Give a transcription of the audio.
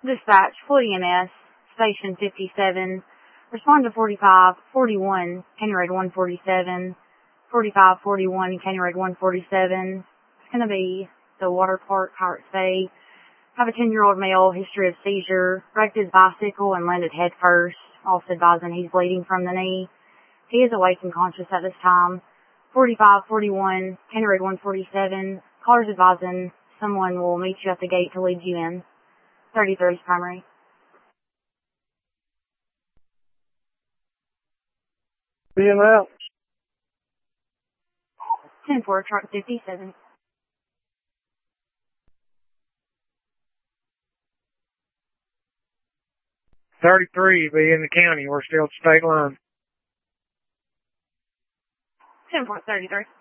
Dispatch, Floyd EMS, Station 57. Respond to 4541, County Road 147. 4541, County Road 147. It's going to be the Water Park, Pirates Bay. Have a 10-year-old male, history of seizure, wrecked his bicycle and landed head first. Also advising he's bleeding from the knee. He is awake and conscious at this time. 4541, County Road 147. Callers advising someone will meet you at the gate to lead you in. 33 is primary. 10-4, truck 57. 33 be in the county. We're still at state line. 10-4, 33.